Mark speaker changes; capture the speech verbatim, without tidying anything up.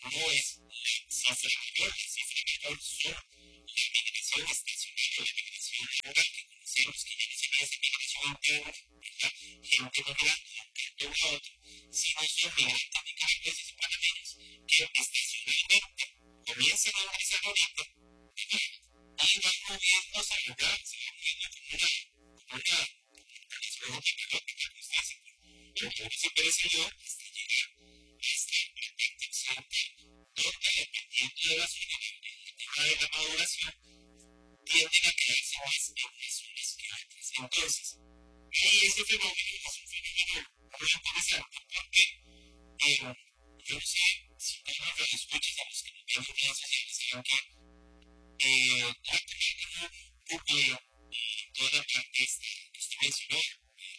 Speaker 1: no es la cifra mayor, la cifra mayor son la migración estacional o la migración laboral que conocemos, que ya no sería esa migración interna, ¿verdad? Gente migrando de un lado a otro, sino son migrantes nicaragüenses y panameños que estacionalmente comienzan a ingresar ahorita, ¿verdad? Y van moviéndose, ¿verdad? Se van moviendo como una, como una, las ruedas tecnológicas que ustedes hacen, pero por eso parece yo hasta llegar hasta la parte occidental, donde dependiendo de la zona, el tema de la maduración, tienden a quedarse más en unas zonas que otras. Entonces, y ese fenómeno es un fenómeno muy interesante porque eh, yo no sé si todos los escuchas a los que nos ven en redes sociales saben que eh, la película Google y toda la parte esta que usted mencionó,